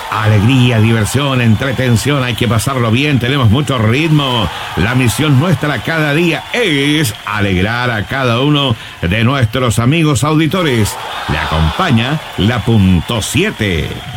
Alegría, diversión, entretención, hay que pasarlo bien, tenemos mucho ritmo. La misión nuestra cada día es alegrar a cada uno de nuestros amigos auditores. Le acompaña la .7.